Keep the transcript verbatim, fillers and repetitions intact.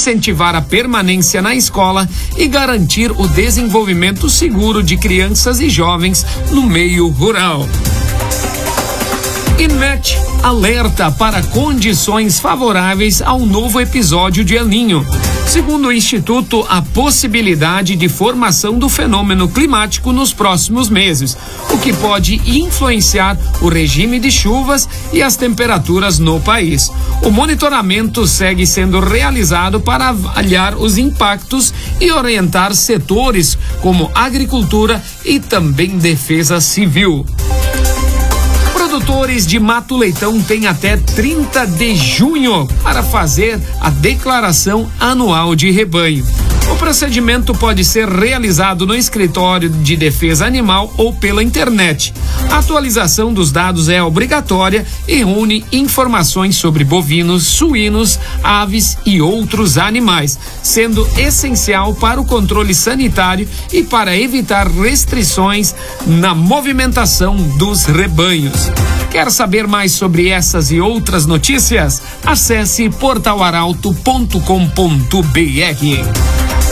incentivar a permanência na escola e garantir o desenvolvimento seguro de crianças e jovens no meio rural. Inmet alerta para condições favoráveis ao novo episódio de El Niño. Segundo o Instituto, a possibilidade de formação do fenômeno climático nos próximos meses, o que pode influenciar o regime de chuvas e as temperaturas no país. O monitoramento segue sendo realizado para avaliar os impactos e orientar setores como agricultura e também defesa civil. Produtores de Mato Leitão têm até trinta de junho para fazer a declaração anual de rebanho. O procedimento pode ser realizado no escritório de defesa animal ou pela internet. A atualização dos dados é obrigatória e reúne informações sobre bovinos, suínos, aves e outros animais, sendo essencial para o controle sanitário e para evitar restrições na movimentação dos rebanhos. Quer saber mais sobre essas e outras notícias? Acesse portal arauto ponto com ponto br.